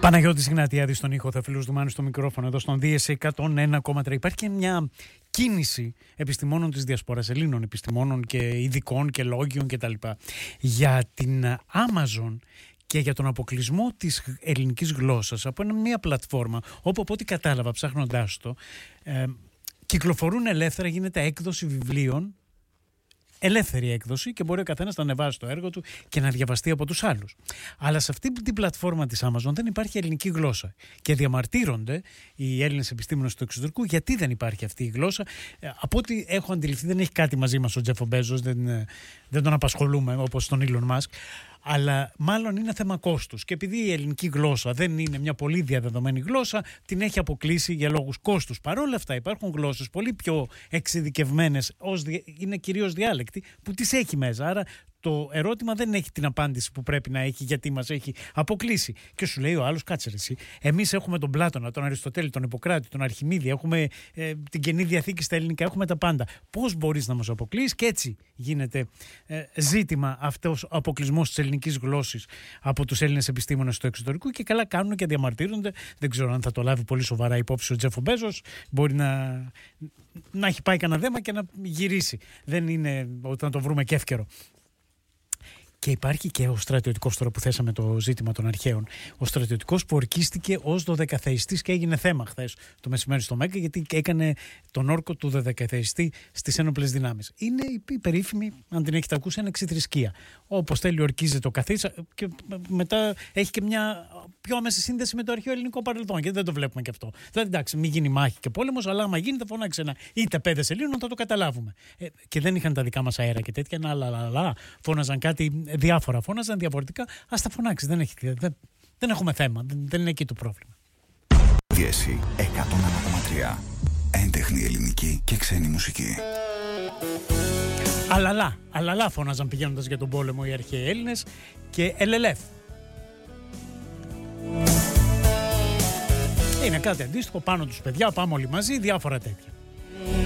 Παναγιώτης Ιγνατιάδης στον ήχο, Θεοφίλος Δουμάνης στο μικρόφωνο, εδώ στον Δίεση 101,3. Υπάρχει και μια κίνηση επιστημόνων της Διασπόρας, Ελλήνων επιστημόνων και ειδικών και λόγιων κτλ. Για την Amazon και για τον αποκλεισμό της ελληνικής γλώσσας από μια πλατφόρμα όπου, από ό,τι κατάλαβα ψάχνοντάς το, κυκλοφορούν ελεύθερα, γίνεται έκδοση βιβλίων, ελεύθερη έκδοση, και μπορεί ο καθένας να ανεβάσει το έργο του και να διαβαστεί από τους άλλους. Αλλά σε αυτή την πλατφόρμα της Amazon δεν υπάρχει ελληνική γλώσσα. Και διαμαρτύρονται οι Έλληνες επιστήμονες του εξωτερικού γιατί δεν υπάρχει αυτή η γλώσσα. Από ό,τι έχω αντιληφθεί, δεν έχει κάτι μαζί μας ο Τζέφο Μπέζος, δεν τον απασχολούμε όπως τον Elon Musk. Αλλά μάλλον είναι θέμα κόστους. Και επειδή η ελληνική γλώσσα δεν είναι μια πολύ διαδεδομένη γλώσσα, την έχει αποκλείσει για λόγους κόστους. Παρ' όλα αυτά, υπάρχουν γλώσσες πολύ πιο εξειδικευμένες, είναι κυρίως διάλεκτοι, που τις έχει μέσα. Άρα το ερώτημα δεν έχει την απάντηση που πρέπει να έχει, γιατί μας έχει αποκλείσει. Και σου λέει ο άλλος, κάτσε ρε εσύ, εμείς έχουμε τον Πλάτωνα, τον Αριστοτέλη, τον Ιπποκράτη, τον Αρχιμίδη, έχουμε την Καινή Διαθήκη στα ελληνικά, έχουμε τα πάντα. Πώς μπορείς να μας αποκλείσεις? Και έτσι γίνεται ζήτημα αυτός ο αποκλεισμός της ελληνικής γλώσσης από τους Έλληνες επιστήμονες του εξωτερικού, και καλά κάνουν και διαμαρτύρονται. Δεν ξέρω αν θα το λάβει πολύ σοβαρά υπόψη ο Τζέφο Μπέζος. Μπορεί να έχει πάει κανένα δέμα και να γυρίσει. Δεν είναι ότι να το βρούμε και εύκαιρο. Και υπάρχει και ο στρατιωτικός, τώρα που θέσαμε το ζήτημα των αρχαίων. Ο στρατιωτικός που ορκίστηκε ως δωδεκαθεϊστής και έγινε θέμα χθες το μεσημέρι στο Μέγκα, γιατί έκανε τον όρκο του δωδεκαθεϊστή στις ένοπλες δυνάμεις. Είναι η περίφημη, αν την έχετε ακούσει, ανεξιθρησκεία. Όπως θέλει ορκίζεται ο καθής, και μετά έχει και μια πιο άμεση σύνδεση με το αρχαίο ελληνικό παρελθόν. Γιατί δεν το βλέπουμε και αυτό. Δηλαδή, εντάξει, μην γίνει μάχη και πόλεμος, αλλά άμα γίνει, θα φωνάξει ένα είτε πέδες Ελλήνων, θα το καταλάβουμε. Και δεν είχαν τα δικά μας αέρα και τέτοια. Φώναζαν κάτι. Διάφορα φώναζαν διαφορετικά. Ας τα φωνάξει. Δεν έχουμε θέμα. Δεν είναι εκεί το πρόβλημα. Διέση 101,3. Έντεχνη ελληνική και ξένη μουσική. Αλαλά φώναζαν πηγαίνοντας για τον πόλεμο οι αρχαίοι Έλληνες, και ελελεύ. Είναι κάτι αντίστοιχο, πάνω τους παιδιά, πάμε όλοι μαζί, διάφορα τέτοια.